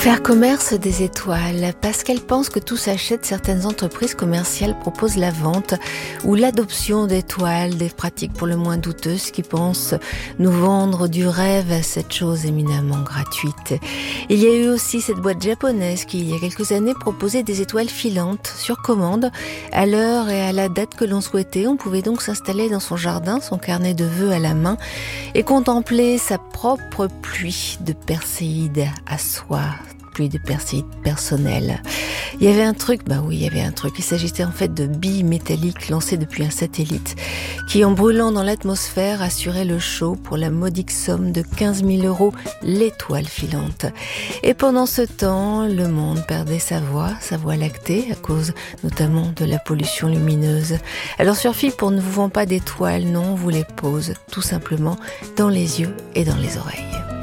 Faire commerce des étoiles, parce qu'elle pense que tout s'achète, certaines entreprises commerciales proposent la vente ou l'adoption d'étoiles, des pratiques pour le moins douteuses qui pensent nous vendre du rêve, cette chose éminemment gratuite. Il y a eu aussi cette boîte japonaise qui, il y a quelques années, proposait des étoiles filantes sur commande. À l'heure et à la date que l'on souhaitait, on pouvait donc s'installer dans son jardin, son carnet de vœux à la main et contempler sa propre pluie de perséides à soi. De perséides personnelles. Il y avait un truc, il s'agissait en fait de billes métalliques lancées depuis un satellite qui, en brûlant dans l'atmosphère, assurait le show pour la modique somme de 15 000 € l'étoile filante. Et pendant ce temps, le monde perdait sa voix lactée, à cause notamment de la pollution lumineuse. Alors sur FIP, on ne vous vend pas d'étoiles, non, on vous les pose tout simplement dans les yeux et dans les oreilles.